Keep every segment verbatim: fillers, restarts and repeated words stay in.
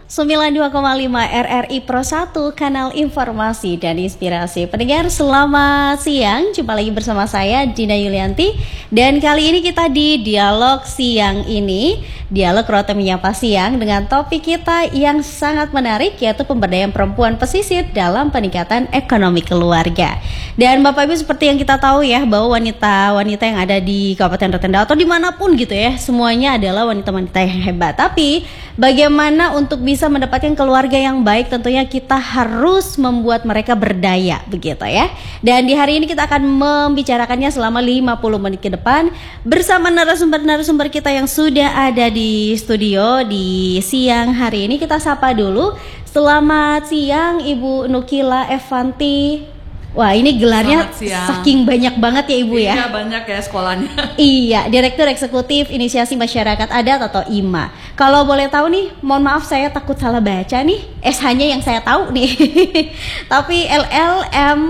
sembilan puluh dua koma lima R R I Pro satu, kanal informasi dan inspirasi. Pendengar, selamat siang. Jumpa lagi bersama saya Dina Yulianti. Dan kali ini kita di dialog siang ini, dialog Rote Menyapa Siang, dengan topik kita yang sangat menarik, yaitu pemberdayaan perempuan pesisir dalam peningkatan ekonomi keluarga. Dan Bapak Ibu, seperti yang kita tahu ya, bahwa wanita-wanita yang ada di Kabupaten Rotenda atau dimanapun gitu ya, semuanya adalah wanita-wanita yang hebat. Tapi bagaimana untuk bisa mendapatkan keluarga yang baik, tentunya kita harus membuat mereka berdaya, begitu ya. Dan di hari ini kita akan membicarakannya selama lima puluh menit ke depan bersama narasumber-narasumber kita yang sudah ada di studio di siang hari ini. Kita sapa dulu. Selamat siang Ibu Nukila Evanti. Wah, ini gelarnya saking banyak banget ya Ibu ya. Iya, banyak ya sekolahnya. Iya, Direktur Eksekutif Inisiasi Masyarakat Adat atau I M A. Kalau boleh tahu nih, mohon maaf saya takut salah baca nih, S H-nya yang saya tahu nih. Tapi L L M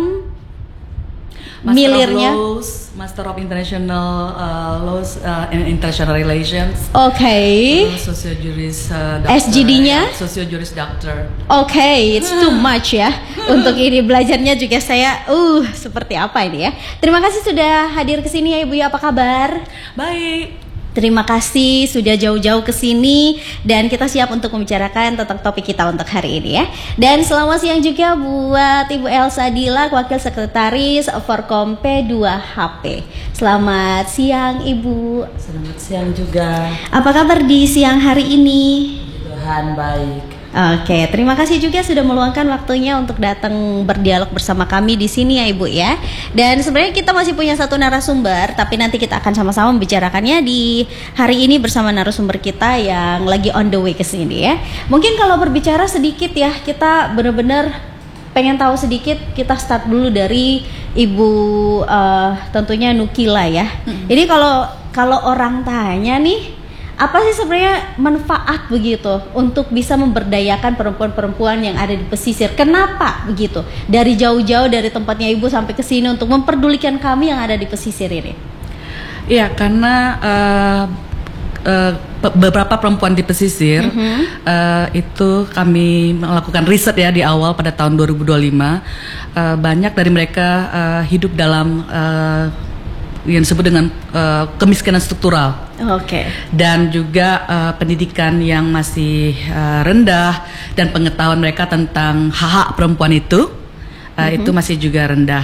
Master milirnya of Laws, Master of International uh, Laws uh, and International Relations. Oke. Okay. Uh, Sosiojuris uh, S G D-nya? Sosiojuris Doctor. Oke, okay, it's too much ya. Untuk ini belajarnya juga saya uh seperti apa ini ya. Terima kasih sudah hadir ke sini ya Ibu ya. Apa kabar? Baik. Terima kasih sudah jauh-jauh ke sini dan kita siap untuk membicarakan tentang topik kita untuk hari ini ya. Dan selamat siang juga buat Ibu Elsa Dila, Wakil Sekretaris Forkom P dua H P. Selamat siang Ibu. Selamat siang juga. Apa kabar di siang hari ini? Tuhan baik. Oke, terima kasih juga sudah meluangkan waktunya untuk datang berdialog bersama kami di sini ya Ibu ya. Dan sebenarnya kita masih punya satu narasumber, tapi nanti kita akan sama-sama membicarakannya di hari ini bersama narasumber kita yang lagi on the way ke sini ya. Mungkin kalau berbicara sedikit ya, kita benar-benar pengen tahu sedikit, kita start dulu dari Ibu uh, tentunya Nukila ya. Hmm. Ini kalau kalau orang tanya nih, apa sih sebenarnya manfaat begitu untuk bisa memberdayakan perempuan-perempuan yang ada di pesisir? Kenapa begitu? Dari jauh-jauh dari tempatnya Ibu sampai ke sini untuk memperdulikan kami yang ada di pesisir ini. Iya, karena uh, uh, beberapa perempuan di pesisir mm-hmm. uh, itu kami melakukan riset ya di awal pada tahun dua ribu dua puluh lima. Uh, banyak dari mereka uh, hidup dalam uh, yang disebut dengan uh, kemiskinan struktural. Oke. Okay. Dan juga uh, pendidikan yang masih uh, rendah dan pengetahuan mereka tentang hak-hak perempuan itu uh, mm-hmm. itu masih juga rendah.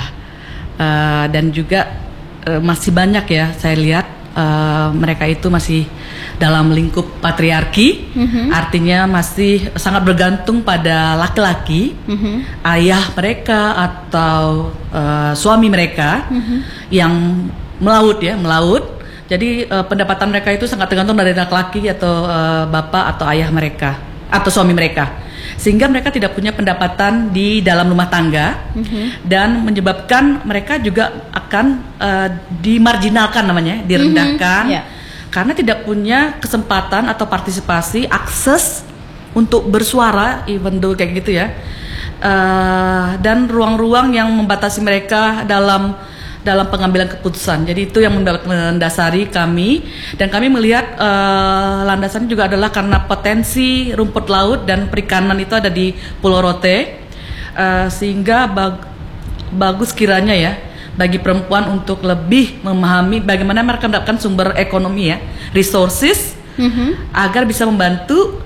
Uh, dan juga uh, masih banyak ya saya lihat uh, mereka itu masih dalam lingkup patriarki, mm-hmm. artinya masih sangat bergantung pada laki-laki, mm-hmm. ayah mereka atau uh, suami mereka mm-hmm. yang melaut ya, melaut. Jadi uh, pendapatan mereka itu sangat tergantung dari laki-laki atau uh, bapak atau ayah mereka atau suami mereka. Sehingga mereka tidak punya pendapatan di dalam rumah tangga mm-hmm. dan menyebabkan mereka juga akan uh, dimarginalkan namanya, direndahkan mm-hmm. yeah. karena tidak punya kesempatan atau partisipasi, akses untuk bersuara, even though kayak gitu ya. Uh, dan ruang-ruang yang membatasi mereka dalam dalam pengambilan keputusan. Jadi itu yang mendasari kami, dan kami melihat uh, landasannya juga adalah karena potensi rumput laut dan perikanan itu ada di Pulau Rote, uh, sehingga bag- bagus kiranya ya bagi perempuan untuk lebih memahami bagaimana mereka mendapatkan sumber ekonomi ya, resources, mm-hmm. agar bisa membantu